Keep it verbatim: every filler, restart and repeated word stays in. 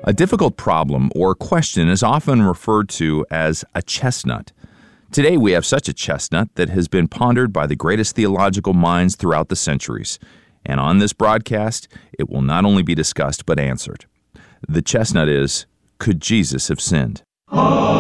A difficult problem or question is often referred to as a chestnut. Today we have such a chestnut that has been pondered by the greatest theological minds throughout the centuries. And on this broadcast, it will not only be discussed but answered. The chestnut is, could Jesus have sinned?